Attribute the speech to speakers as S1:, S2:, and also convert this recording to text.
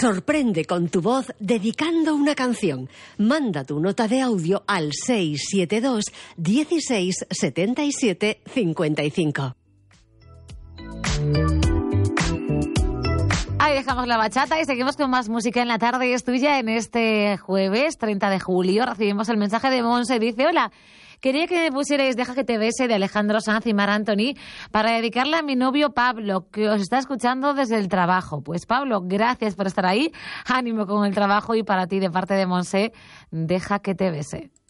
S1: Sorprende con tu voz dedicando una canción. Manda tu nota de audio al 672 16 77 55.
S2: Ahí dejamos la bachata y seguimos con más música en la tarde. Es tuya en este jueves 30 de julio. Recibimos el mensaje de Monse. Dice: hola, quería que me pusierais Deja que te bese de Alejandro Sanz y Mar Anthony para dedicarle a mi novio Pablo, que os está escuchando desde el trabajo. Pues Pablo, gracias por estar ahí. Ánimo con el trabajo y para ti, de parte de Monse, Deja que te bese.